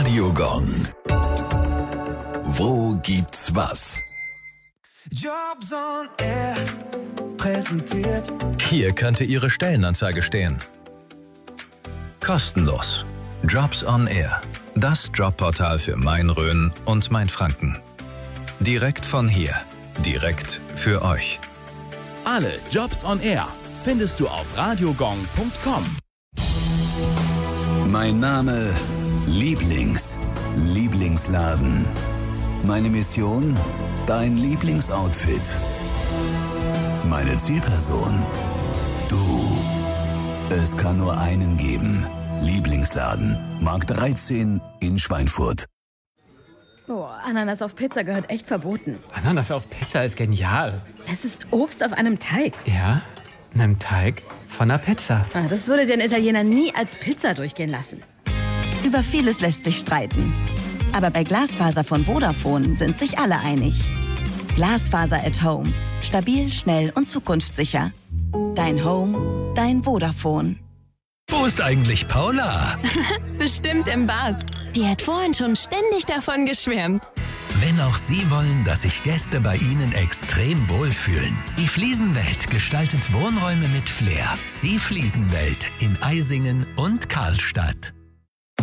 Radiogong. Wo gibt's was? Jobs on Air präsentiert. Hier könnte Ihre Stellenanzeige stehen. Kostenlos. Jobs on Air. Das Jobportal für Main-Rhön und Main-Franken. Direkt von hier. Direkt für euch. Alle Jobs on Air findest du auf radiogong.com. Mein Name Lieblingsladen. Meine Mission, dein Lieblingsoutfit. Meine Zielperson, du. Es kann nur einen geben. Lieblingsladen, Markt 13 in Schweinfurt. Oh, Ananas auf Pizza gehört echt verboten. Ananas auf Pizza ist genial. Es ist Obst auf einem Teig. Ja, einem Teig von einer Pizza. Das würde den Italiener nie als Pizza durchgehen lassen. Über vieles lässt sich streiten. Aber bei Glasfaser von Vodafone sind sich alle einig. Glasfaser at Home. Stabil, schnell und zukunftssicher. Dein Home, dein Vodafone. Wo ist eigentlich Paula? Bestimmt im Bad. Die hat vorhin schon ständig davon geschwärmt. Wenn auch Sie wollen, dass sich Gäste bei Ihnen extrem wohlfühlen. Die Fliesenwelt gestaltet Wohnräume mit Flair. Die Fliesenwelt in Eisingen und Karlstadt.